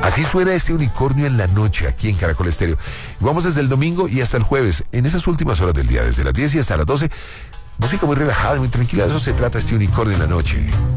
Así suena este unicornio en la noche aquí en Caracol Estéreo. Vamos desde el domingo y hasta el jueves, en esas últimas horas del día, desde las 10 y hasta las 12. Música muy relajada, muy tranquila, de eso se trata este unicornio en la noche.